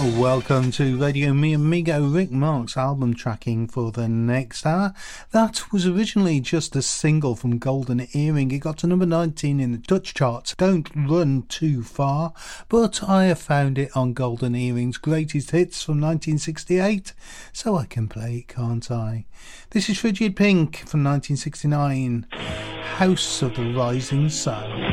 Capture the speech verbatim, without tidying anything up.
Welcome to Radio Mi Amigo, Rick Marks album tracking for the next hour. That was originally just a single from Golden Earring. It got to number nineteen in the Dutch charts. Don't run too far, but I have found it on Golden Earring's greatest hits from nineteen sixty-eight, so I can play it, can't I? This is Frigid Pink from nineteen sixty-nine, House of the Rising Sun.